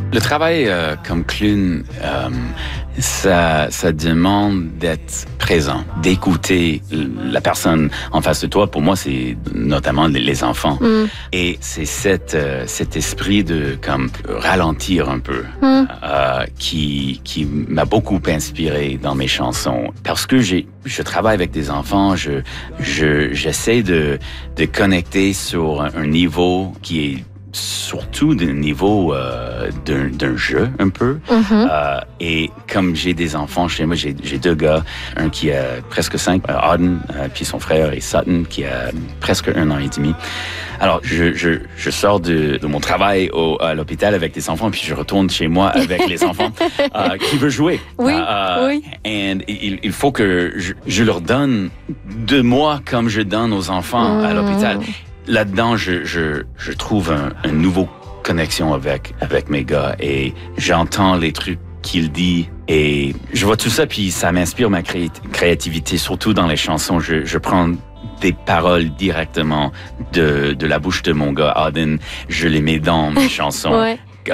Le travail comme clown, ça demande d'être présent, d'écouter la personne en face de toi. Pour moi, c'est notamment les enfants. Et c'est cet esprit de comme ralentir un peu qui m'a beaucoup inspiré dans mes chansons. Parce que je travaille avec des enfants, j'essaie de connecter sur un niveau qui est surtout d'un niveau d'un jeu un peu. Et comme j'ai des enfants chez moi, j'ai 2 gars, un qui a presque 5, Auden, puis son frère et Sutton qui a presque 1 an et demi. Alors, je sors de mon travail à l'hôpital avec des enfants, puis je retourne chez moi avec les enfants qui veulent jouer. Oui. Et il faut que je leur donne de moi comme je donne aux enfants à l'hôpital. Là-dedans, je trouve une nouvelle connexion avec mes gars et j'entends les trucs qu'il dit et je vois tout ça puis ça m'inspire ma créativité, surtout dans les chansons. Je prends des paroles directement de la bouche de mon gars Auden, je les mets dans mes chansons.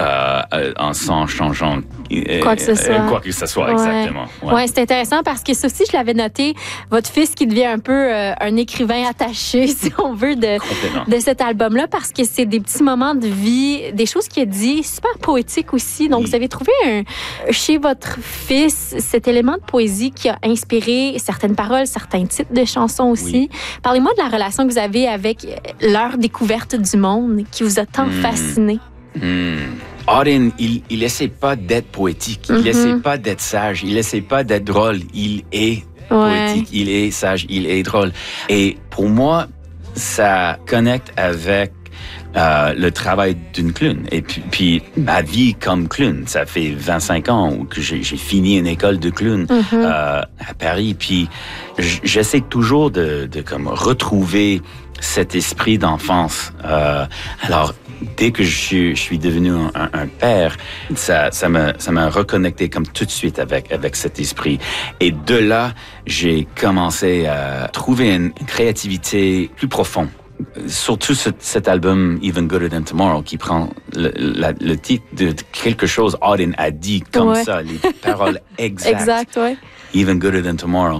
Sans changeant quoi que ce soit. Exactement. Ouais, c'est intéressant parce que ça aussi, je l'avais noté, votre fils qui devient un peu un écrivain attaché, si on veut, de cet album-là, parce que c'est des petits moments de vie, des choses qu'il a dit, super poétiques aussi. Donc, vous avez trouvé chez votre fils cet élément de poésie qui a inspiré certaines paroles, certains titres de chansons aussi. Parlez-moi de la relation que vous avez avec leur découverte du monde qui vous a tant fasciné. Auden, il essaie pas d'être poétique, il essaie pas d'être sage, il essaie pas d'être drôle, il est poétique, il est sage, il est drôle. Et pour moi, ça connecte avec le travail d'une clown. Et puis ma vie comme clown, ça fait 25 ans que j'ai fini une école de clown à Paris. Puis j'essaie toujours de comme retrouver cet esprit d'enfance. Alors, dès que je suis devenu un père, ça m'a reconnecté comme tout de suite avec cet esprit. Et de là, j'ai commencé à trouver une créativité plus profonde. Surtout cet album Even Gooder Than Tomorrow qui prend le titre de quelque chose Auden a dit comme ça, les paroles exactes. Exact, ouais. Even Gooder Than Tomorrow.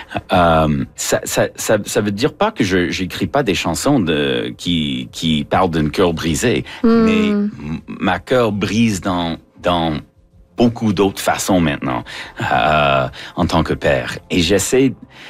Ça veut dire pas que j'écris pas des chansons qui parlent d'un cœur brisé, mais ma cœur brise dans beaucoup d'autres façons maintenant en tant que père. Et j'essaie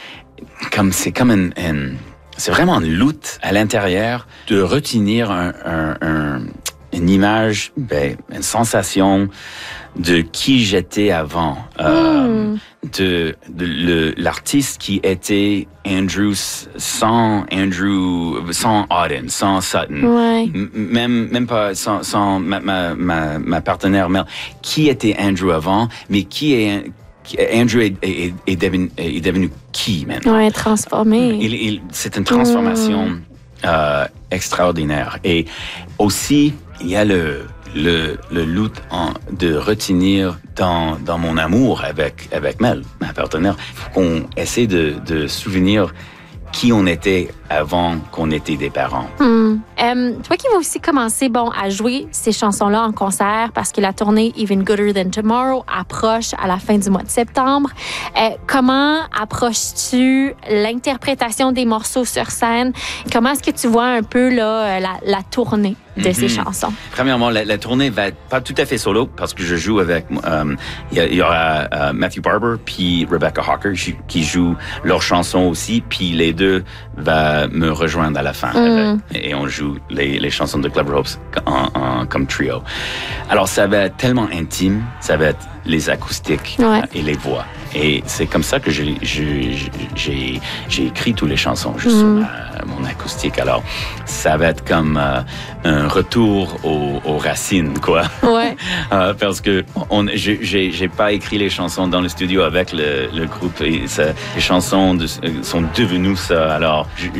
c'est vraiment une lutte à l'intérieur de retenir une image, une sensation de qui j'étais avant, de l'artiste qui était Andrew sans Auden, sans Sutton, même pas sans ma partenaire Mel, qui était Andrew avant, mais Andrew est devenu qui maintenant? Oui, transformé. C'est une transformation extraordinaire. Et aussi, il y a le lutte de retenir dans mon amour avec Mel, ma partenaire, qu'on essaie de souvenir qui on était avant qu'on était des parents. Toi qui vas aussi commencer à jouer ces chansons-là en concert parce que la tournée Even Gooder Than Tomorrow approche à la fin du mois de septembre. Comment approches-tu l'interprétation des morceaux sur scène? Comment est-ce que tu vois un peu la tournée de ces chansons? Premièrement, la tournée va être pas tout à fait solo parce que je joue avec... Il y aura Matthew Barber puis Rebecca Hawker qui jouent leurs chansons aussi, puis les deux vont me rejoindre à la fin. Et on joue les chansons de Clever Hopes comme trio. Alors, ça va être tellement intime, ça va être les acoustiques et les voix. Et c'est comme ça que j'ai écrit toutes les chansons, juste sur mon acoustique. Alors, ça va être comme un retour aux racines, quoi. Ouais. Parce que j'ai pas écrit les chansons dans le studio avec le groupe. Et les chansons sont devenues ça. Alors,